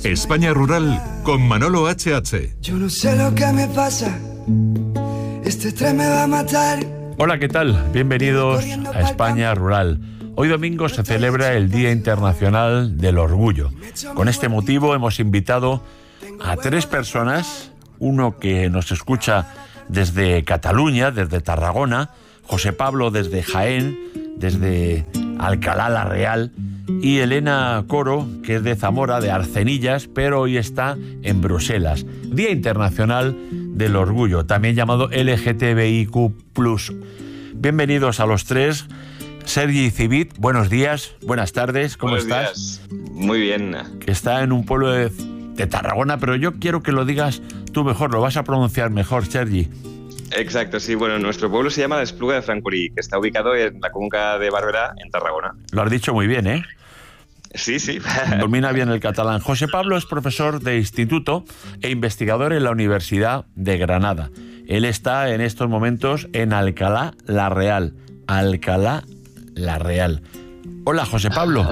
España Rural con Manolo HH. Yo no sé lo que me pasa, este tren me va a matar. Hola, ¿qué tal? Bienvenidos a España Rural. Hoy domingo se celebra el Día Internacional del Orgullo. Con este motivo hemos invitado a 3 personas, uno que nos escucha desde Cataluña, desde Tarragona, José Pablo desde Jaén, desde Alcalá la Real, y Elena Coro, que es de Zamora, de Arcenillas, pero hoy está en Bruselas. Día Internacional del Orgullo, también llamado LGTBIQ+. Bienvenidos a los 3. Sergi Civit, buenos días, buenas tardes, ¿cómo estás? Días. Muy bien. Que está en un pueblo de Tarragona, pero yo quiero que lo digas tú mejor, lo vas a pronunciar mejor, Sergi. Exacto, sí. Bueno, nuestro pueblo se llama Espluga de Francolí, que está ubicado en la Conca de Barberà, en Tarragona. Lo has dicho muy bien, ¿eh? Sí, sí. Domina bien el catalán. José Pablo es profesor de instituto e investigador en la Universidad de Granada. Él está en estos momentos en Alcalá la Real. Alcalá la Real. Hola, José Pablo.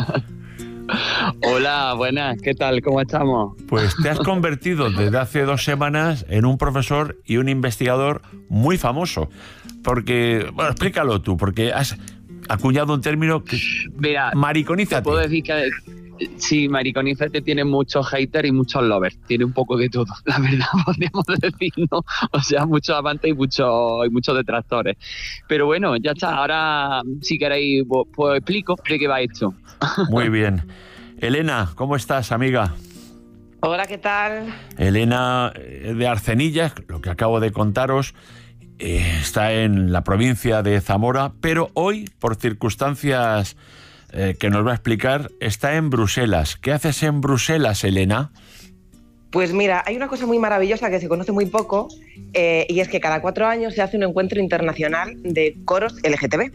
Hola, buenas, ¿qué tal? ¿Cómo estamos? Pues te has convertido desde hace 2 semanas en un profesor y un investigador muy famoso. Porque, bueno, explícalo tú, porque has acuñado un término que... Mira, mariconízate. te puedo decir que sí, mariconízate tiene muchos haters y muchos lovers. Tiene un poco de todo, la verdad, podríamos decir, ¿no? O sea, muchos amantes y muchos detractores. Pero bueno, ya está. Ahora, si queréis, pues explico de qué va esto. Muy bien. Elena, ¿cómo estás, amiga? Hola, ¿qué tal? Elena de Arcenillas, lo que acabo de contaros, está en la provincia de Zamora, pero hoy, por circunstancias que nos va a explicar, está en Bruselas. ¿Qué haces en Bruselas, Elena? Pues mira, hay una cosa muy maravillosa que se conoce muy poco, y es que cada 4 años se hace un encuentro internacional de coros LGTB.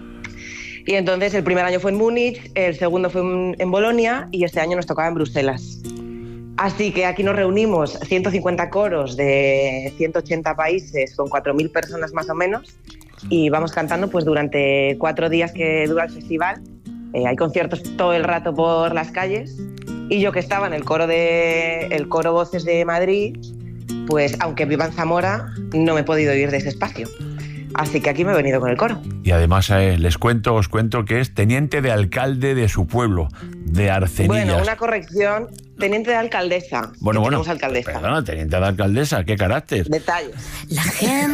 Y entonces el primer año fue en Múnich, el segundo fue en Bolonia y este año nos tocaba en Bruselas. Así que aquí nos reunimos 150 coros de 180 países con 4.000 personas más o menos y vamos cantando pues durante 4 días que dura el festival. Hay conciertos todo el rato por las calles y yo que estaba en el coro Voces de Madrid, pues aunque viva en Zamora no me he podido ir de ese espacio. Así que aquí me he venido con el coro. Y además os cuento que es teniente de alcalde de su pueblo, de Arcenillas. Bueno, una corrección, teniente de alcaldesa. Bueno, alcaldesa. Perdona, teniente de alcaldesa, ¿qué carácter? Detalles. La gente